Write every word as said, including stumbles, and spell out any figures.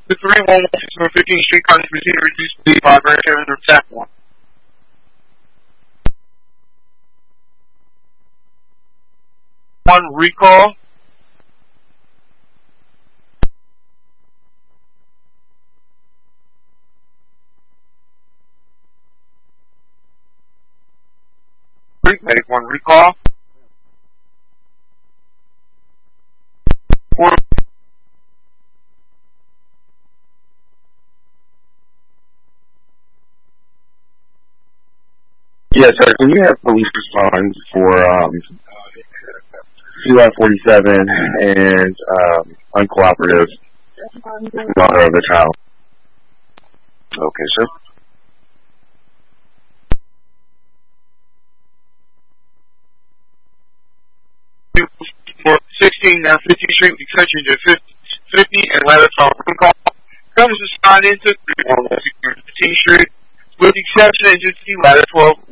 The three one one six from fifteenth Street College Machine reduced to five right here under tap one. One recall. Make one recall. One. Yes, sir. Can you have police respond for um, C Y forty-seven and um, uncooperative mother of the child? Okay, sir. sixteen uh, fifteenth Street extension to fifty and ladder twelve recall. Comes to sign into three one one six fifteenth Street with the exception of agency ladder twelve